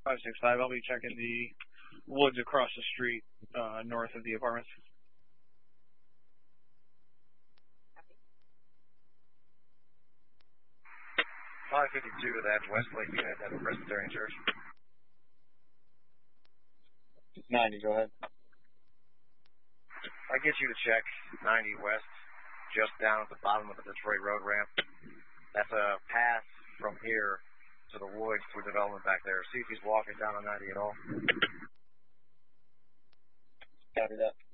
565. I'll be checking the woods across the street, north of the apartments. 552, that's Westlake unit at the Presbyterian Church. 90, go ahead. I get you to check 90 West, just down at the bottom of the Detroit Road ramp. That's a pass from here to the woods through development back there. See if he's walking down on 90 at all. Copy that.